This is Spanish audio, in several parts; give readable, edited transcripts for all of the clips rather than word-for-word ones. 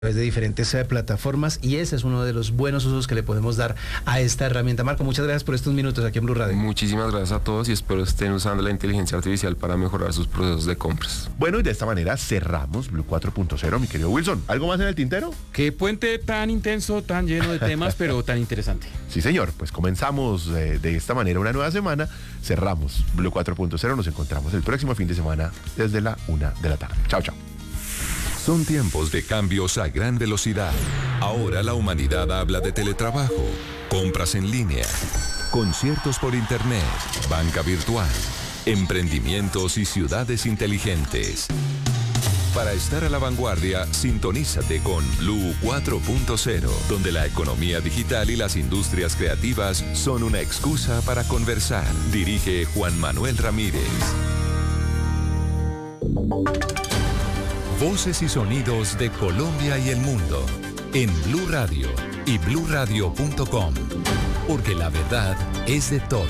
través de diferentes plataformas, y ese es uno de los buenos usos que le podemos dar a esta herramienta. Marco, muchas gracias por estos minutos aquí en Blue Radio. Muchísimas gracias a todos y espero estén usando la inteligencia artificial para mejorar sus procesos de compras. Bueno, y de esta manera cerramos Blue 4.0, mi querido Wilson. ¿Algo más en el tintero? Qué puente tan intenso, tan lleno de temas, pero tan interesante. Sí, señor, pues comenzamos de esta manera una nueva semana, cerramos Blue 4.0, nos encontramos el próximo fin de semana desde la 1 de la tarde. Chao, chao. Son tiempos de cambios a gran velocidad. Ahora la humanidad habla de teletrabajo, compras en línea, conciertos por internet, banca virtual, emprendimientos y ciudades inteligentes. Para estar a la vanguardia, sintonízate con Blue 4.0, donde la economía digital y las industrias creativas son una excusa para conversar. Dirige Juan Manuel Ramírez. Voces y sonidos de Colombia y el mundo en Blue Radio y bluradio.com, porque la verdad es de todos.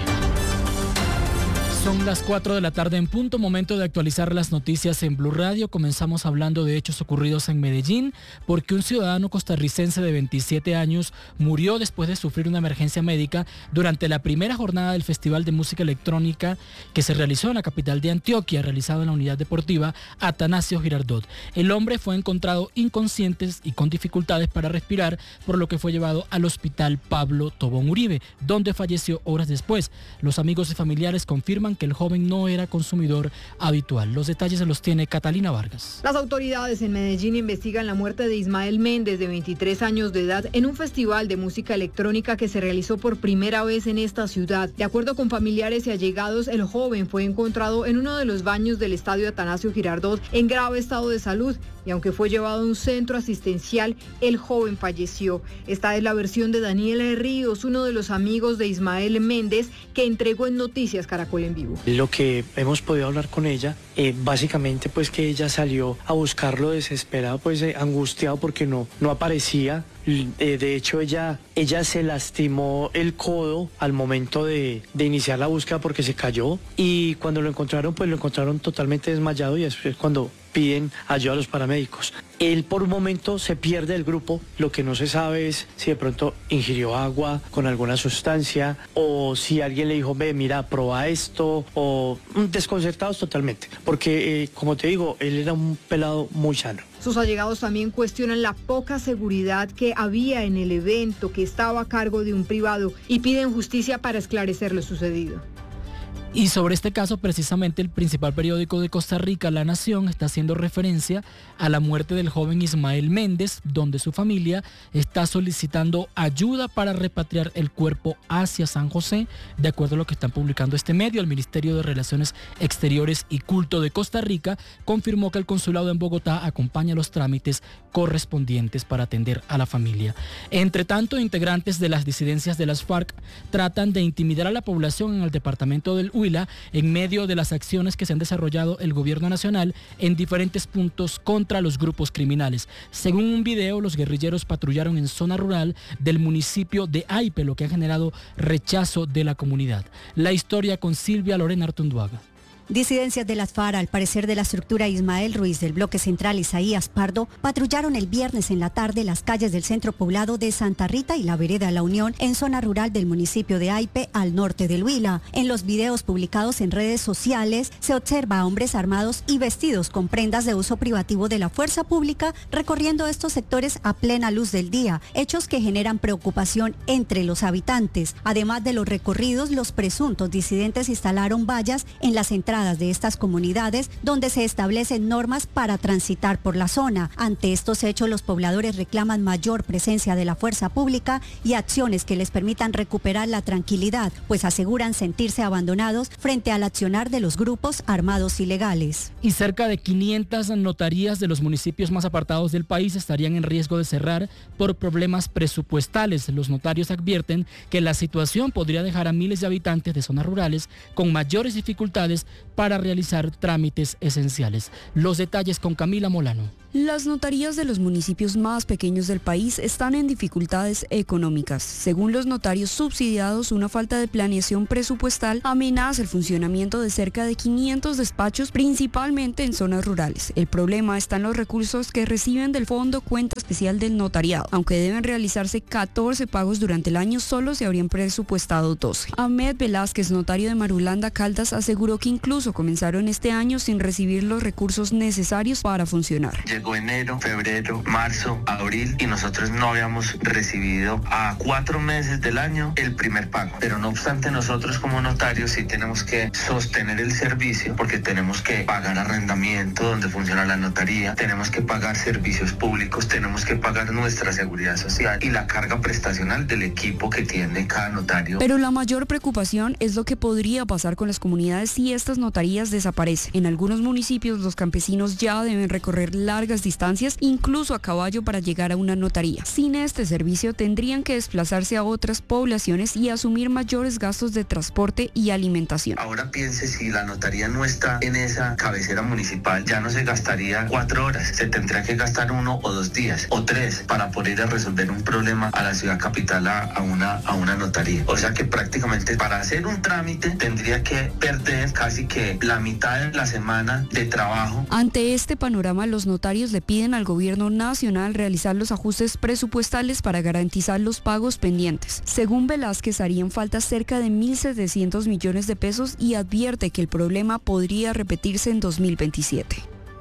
Son las 4 de la tarde en punto, momento de actualizar las noticias en Blue Radio. Comenzamos hablando de hechos ocurridos en Medellín, porque un ciudadano costarricense de 27 años murió después de sufrir una emergencia médica durante la primera jornada del Festival de Música Electrónica que se realizó en la capital de Antioquia, realizado en la unidad deportiva Atanasio Girardot. El hombre fue encontrado inconsciente y con dificultades para respirar, por lo que fue llevado al hospital Pablo Tobón Uribe, donde falleció horas después. Los amigos y familiares confirman que el joven no era consumidor habitual. Los detalles se los tiene Catalina Vargas. Las autoridades en Medellín investigan la muerte de Ismael Méndez, de 23 años de edad, en un festival de música electrónica que se realizó por primera vez en esta ciudad. De acuerdo con familiares y allegados, el joven fue encontrado en uno de los baños del estadio Atanasio Girardot en grave estado de salud, y aunque fue llevado a un centro asistencial, el joven falleció. Esta es la versión de Daniela Ríos, uno de los amigos de Ismael Méndez, que entregó en Noticias Caracol en Vivo. Lo que hemos podido hablar con ella, básicamente pues que ella salió a buscarlo desesperado, pues angustiado porque no aparecía. De hecho ella se lastimó el codo al momento de iniciar la búsqueda porque se cayó, y cuando lo encontraron, pues lo encontraron totalmente desmayado, y después cuando piden ayuda a los paramédicos. Él por un momento se pierde del grupo. Lo que no se sabe es si de pronto ingirió agua con alguna sustancia, o si alguien le dijo, ve, mira, prueba esto, o desconcertados totalmente. Porque, como te digo, él era un pelado muy sano. Sus allegados también cuestionan la poca seguridad que había en el evento, que estaba a cargo de un privado, y piden justicia para esclarecer lo sucedido. Y sobre este caso, precisamente el principal periódico de Costa Rica, La Nación, está haciendo referencia a la muerte del joven Ismael Méndez, donde su familia está solicitando ayuda para repatriar el cuerpo hacia San José. De acuerdo a lo que están publicando este medio, el Ministerio de Relaciones Exteriores y Culto de Costa Rica confirmó que el consulado en Bogotá acompaña los trámites correspondientes para atender a la familia. Entre tanto, integrantes de las disidencias de las FARC tratan de intimidar a la población en el departamento del Huila en medio de las acciones que se han desarrollado el gobierno nacional en diferentes puntos contra los grupos criminales. Según un video, los guerrilleros patrullaron en zona rural del municipio de Aipe, lo que ha generado rechazo de la comunidad. La historia con Silvia Lorena Artunduaga. Disidencias de las FARC, al parecer de la estructura Ismael Ruiz del bloque central Isaías Pardo, patrullaron el viernes en la tarde las calles del centro poblado de Santa Rita y la vereda La Unión en zona rural del municipio de Aipe, al norte del Huila. En los videos publicados en redes sociales se observa a hombres armados y vestidos con prendas de uso privativo de la fuerza pública recorriendo estos sectores a plena luz del día, hechos que generan preocupación entre los habitantes. Además de los recorridos, los presuntos disidentes instalaron vallas en las entradas de estas comunidades donde se establecen normas para transitar por la zona. Ante estos hechos, los pobladores reclaman mayor presencia de la fuerza pública y acciones que les permitan recuperar la tranquilidad, pues aseguran sentirse abandonados frente al accionar de los grupos armados ilegales. Y cerca de 500 notarías de los municipios más apartados del país estarían en riesgo de cerrar por problemas presupuestales. Los notarios advierten que la situación podría dejar a miles de habitantes de zonas rurales con mayores dificultades para realizar trámites esenciales. Los detalles con Camila Molano. Las notarías de los municipios más pequeños del país están en dificultades económicas. Según los notarios subsidiados, una falta de planeación presupuestal amenaza el funcionamiento de cerca de 500 despachos, principalmente en zonas rurales. El problema está en los recursos que reciben del Fondo Cuenta Especial del Notariado. Aunque deben realizarse 14 pagos durante el año, solo se habrían presupuestado 12. Ahmed Velázquez, notario de Marulanda, Caldas, aseguró que incluso comenzaron este año sin recibir los recursos necesarios para funcionar. Llegó enero, febrero, marzo, abril y nosotros no habíamos recibido a 4 meses del año el primer pago. Pero no obstante, nosotros como notarios sí tenemos que sostener el servicio porque tenemos que pagar arrendamiento donde funciona la notaría, tenemos que pagar servicios públicos, tenemos que pagar nuestra seguridad social y la carga prestacional del equipo que tiene cada notario. Pero la mayor preocupación es lo que podría pasar con las comunidades si estas notarías desaparecen. En algunos municipios los campesinos ya deben recorrer largas distancias, incluso a caballo, para llegar a una notaría. Sin este servicio tendrían que desplazarse a otras poblaciones y asumir mayores gastos de transporte y alimentación. Ahora piense, si la notaría no está en esa cabecera municipal, ya no se gastaría 4 horas, se tendría que gastar 1 o 2 días o 3 para poder ir a resolver un problema a la ciudad capital, a una notaría. O sea que prácticamente para hacer un trámite tendría que perder casi que la mitad de la semana de trabajo. Ante este panorama, los notarios le piden al gobierno nacional realizar los ajustes presupuestales para garantizar los pagos pendientes. Según Velázquez, harían falta cerca de 1.700 millones de pesos y advierte que el problema podría repetirse en 2027.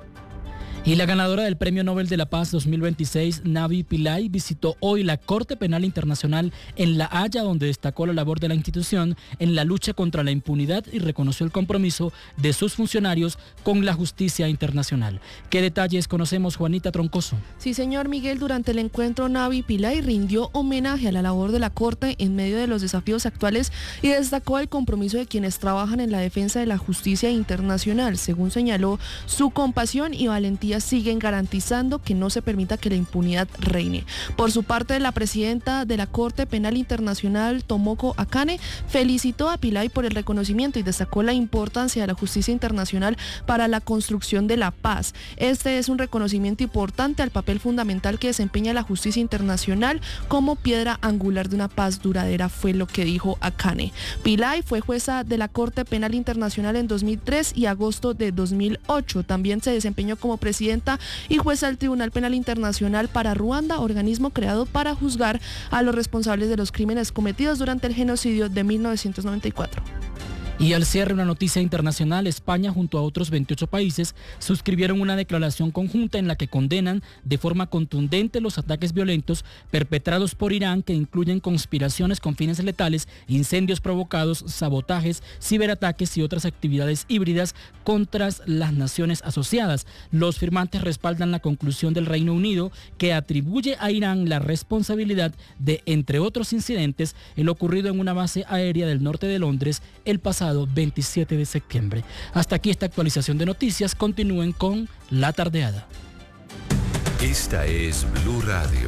Y la ganadora del Premio Nobel de la Paz 2026, Navi Pillay, visitó hoy la Corte Penal Internacional en La Haya, donde destacó la labor de la institución en la lucha contra la impunidad y reconoció el compromiso de sus funcionarios con la justicia internacional. ¿Qué detalles conocemos, Juanita Troncoso? Sí, señor Miguel, durante el encuentro Navi Pillay rindió homenaje a la labor de la Corte en medio de los desafíos actuales y destacó el compromiso de quienes trabajan en la defensa de la justicia internacional. Según señaló, su compasión y valentía siguen garantizando que no se permita que la impunidad reine. Por su parte, la presidenta de la Corte Penal Internacional, Tomoko Akane, felicitó a Pillay por el reconocimiento y destacó la importancia de la justicia internacional para la construcción de la paz. Este es un reconocimiento importante al papel fundamental que desempeña la justicia internacional como piedra angular de una paz duradera, fue lo que dijo Akane. Pillay fue jueza de la Corte Penal Internacional en 2003 y agosto de 2008. También se desempeñó como presidenta y jueza del Tribunal Penal Internacional para Ruanda, organismo creado para juzgar a los responsables de los crímenes cometidos durante el genocidio de 1994. Y al cierre, una noticia internacional: España junto a otros 28 países suscribieron una declaración conjunta en la que condenan de forma contundente los ataques violentos perpetrados por Irán, que incluyen conspiraciones con fines letales, incendios provocados, sabotajes, ciberataques y otras actividades híbridas contra las naciones asociadas. Los firmantes respaldan la conclusión del Reino Unido, que atribuye a Irán la responsabilidad de, entre otros incidentes, el ocurrido en una base aérea del norte de Londres el pasado 27 de septiembre. Hasta aquí esta actualización de noticias. Continúen con La Tardeada. Esta es Blue Radio.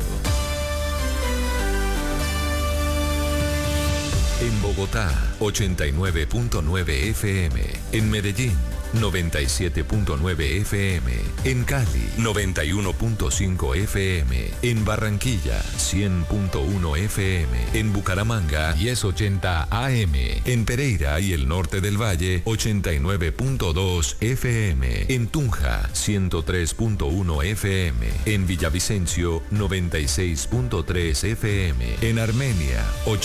En Bogotá, 89.9 FM. En Medellín, 97.9 FM. En Cali, 91.5 FM. En Barranquilla, 100.1 FM. En Bucaramanga, 1080 AM. En Pereira y el norte del Valle, 89.2 FM. En Tunja, 103.1 FM. En Villavicencio, 96.3 FM. En Armenia,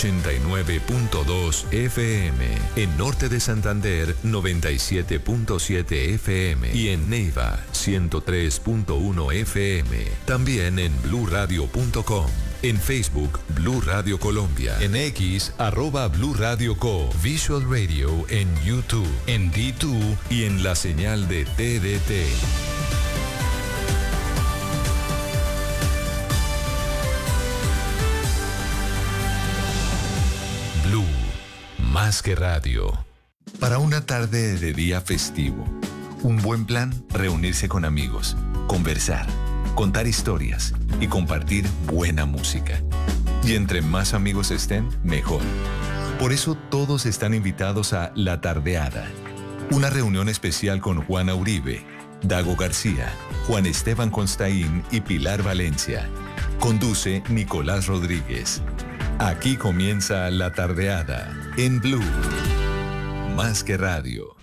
89.2 FM. En norte de Santander, 97.7 FM y en Neiva 103.1 FM. También en bluradio.com. En Facebook, Blue Radio Colombia. En X, @Blue Radio Co. Visual Radio en YouTube, en D2 y en la señal de TDT. Blue, más que radio. Para una tarde de día festivo, un buen plan: reunirse con amigos, conversar, contar historias y compartir buena música. Y entre más amigos estén, mejor. Por eso todos están invitados a La Tardeada. Una reunión especial con Juana Uribe, Dago García, Juan Esteban Constaín y Pilar Valencia. Conduce Nicolás Rodríguez. Aquí comienza La Tardeada en Blue. Más que radio.